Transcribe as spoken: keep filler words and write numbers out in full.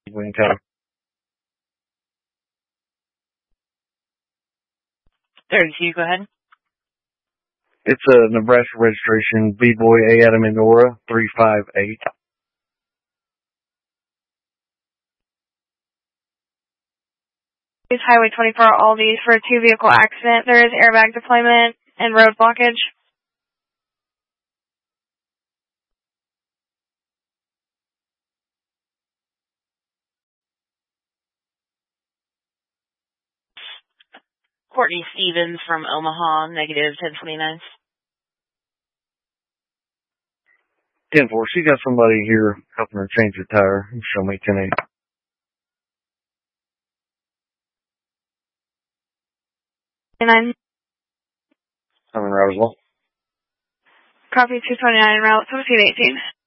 Wayne County. thirty-two, go ahead. It's a Nebraska registration, B-Boy A. Adam and Nora, three five eight. It's Highway twenty-four Aldi's for a two-vehicle accident. There is airbag deployment and road blockage. Courtney Stevens from Omaha, negative ten twenty-nine. ten four, she got somebody here helping her change her tire. Show me ten eight. nine. I'm in Roswell. Copy two twenty-nine, route seventeen eighteen.